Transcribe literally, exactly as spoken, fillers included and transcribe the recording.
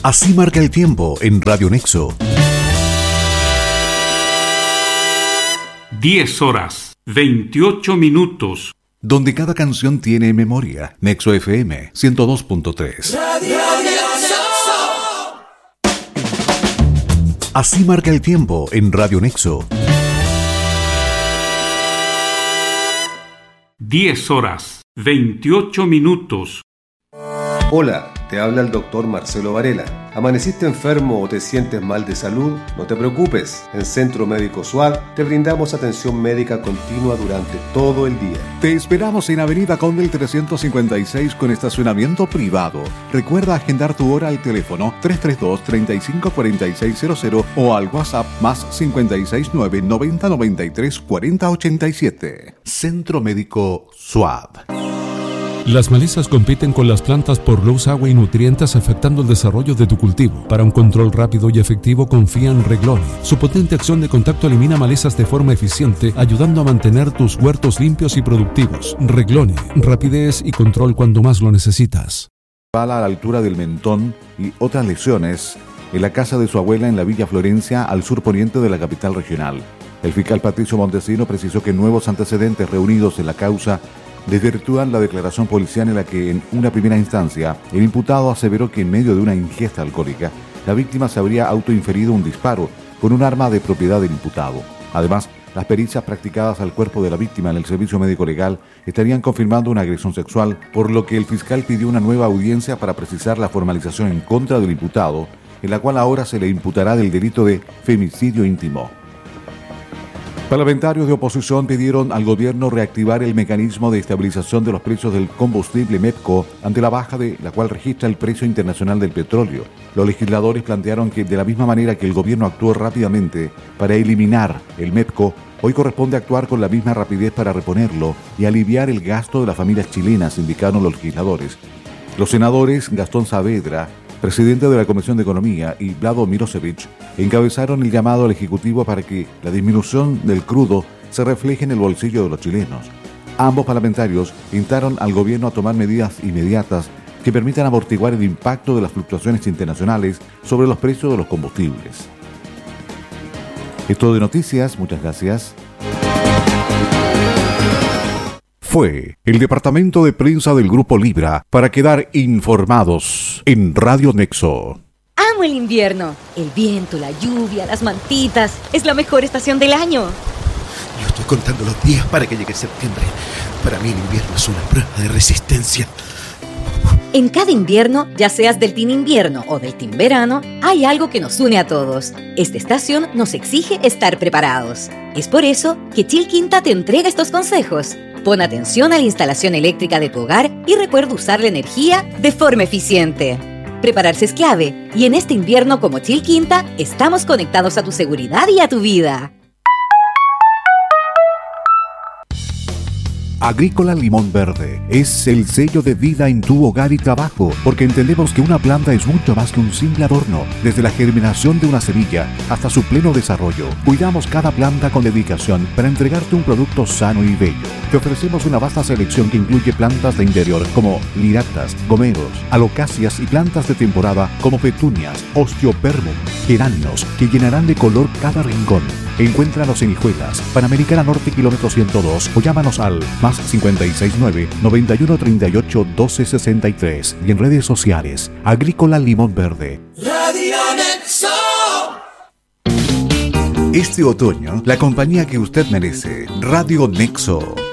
Así marca el tiempo en Radio Nexo. diez horas, veintiocho minutos. Donde cada canción tiene memoria. Nexo F M ciento dos punto tres. Radio Nexo. Así marca el tiempo en Radio Nexo. diez horas, veintiocho minutos. Hola, te habla el doctor Marcelo Varela. ¿Amaneciste enfermo o te sientes mal de salud? No te preocupes. En Centro Médico SWAT te brindamos atención médica continua durante todo el día. Te esperamos en Avenida Condel trescientos cincuenta y seis con estacionamiento privado. Recuerda agendar tu hora al teléfono tres tres dos, tres cinco cuatro seis cero cero o al WhatsApp más cinco seis nueve, noventa noventa y tres, cuarenta ochenta y siete. Centro Médico SWAT. Las malezas compiten con las plantas por luz, agua y nutrientes, afectando el desarrollo de tu cultivo. Para un control rápido y efectivo, confía en Reglone. Su potente acción de contacto elimina malezas de forma eficiente, ayudando a mantener tus huertos limpios y productivos. Reglone, rapidez y control cuando más lo necesitas. A la altura del mentón y otras lesiones en la casa de su abuela en la Villa Florencia, al sur poniente de la capital regional. El fiscal Patricio Montesino precisó que nuevos antecedentes reunidos en la causa desvirtúan la declaración policial en la que, en una primera instancia, el imputado aseveró que en medio de una ingesta alcohólica, la víctima se habría autoinferido un disparo con un arma de propiedad del imputado. Además, las pericias practicadas al cuerpo de la víctima en el servicio médico legal estarían confirmando una agresión sexual, por lo que el fiscal pidió una nueva audiencia para precisar la formalización en contra del imputado, en la cual ahora se le imputará del delito de femicidio íntimo. Parlamentarios de oposición pidieron al gobierno reactivar el mecanismo de estabilización de los precios del combustible MEPCO ante la baja de la cual registra el precio internacional del petróleo. Los legisladores plantearon que, de la misma manera que el gobierno actuó rápidamente para eliminar el MEPCO, hoy corresponde actuar con la misma rapidez para reponerlo y aliviar el gasto de las familias chilenas, indicaron los legisladores. Los senadores Gastón Saavedra, presidente de la Comisión de Economía, y Vlado Mirosevic encabezaron el llamado al Ejecutivo para que la disminución del crudo se refleje en el bolsillo de los chilenos. Ambos parlamentarios instaron al gobierno a tomar medidas inmediatas que permitan amortiguar el impacto de las fluctuaciones internacionales sobre los precios de los combustibles. Es todo de noticias, muchas gracias. Fue el departamento de prensa del Grupo Libra para quedar informados en Radio Nexo. Amo el invierno. El viento, la lluvia, las mantitas. Es la mejor estación del año. Yo estoy contando los días para que llegue septiembre. Para mí el invierno es una prueba de resistencia. En cada invierno, ya seas del team invierno o del team verano, hay algo que nos une a todos. Esta estación nos exige estar preparados. Es por eso que Chil Quinta te entrega estos consejos. Pon atención a la instalación eléctrica de tu hogar y recuerda usar la energía de forma eficiente. Prepararse es clave, y en este invierno como Chil Quinta, estamos conectados a tu seguridad y a tu vida. Agrícola Limón Verde es el sello de vida en tu hogar y trabajo, porque entendemos que una planta es mucho más que un simple adorno. Desde la germinación de una semilla hasta su pleno desarrollo, cuidamos cada planta con dedicación para entregarte un producto sano y bello. Te ofrecemos una vasta selección que incluye plantas de interior como liractas, gomeros, alocacias y plantas de temporada como petunias, osteopermum, geranios, que llenarán de color cada rincón. Encuéntranos en Hijuelas, Panamericana Norte, kilómetro ciento dos, o llámanos al más cinco seis nueve, noventa y uno treinta y ocho, doce sesenta y tres y en redes sociales, Agrícola Limón Verde. Radio Nexo. Este otoño, la compañía que usted merece, Radio Nexo.